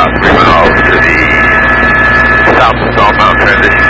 about 3 miles to the south of Stall Mountain transition.